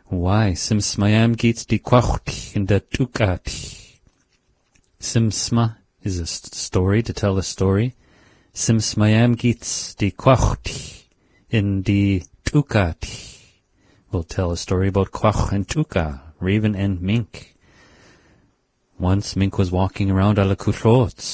Why, Simsmayam gits di quachti in the tukati. Simsma is a story, to tell a story. Simsmayam gits di quachti in the tukati. We'll tell a story about Quach and Tuka, Raven and Mink. Once Mink was walking around Alakutrotz,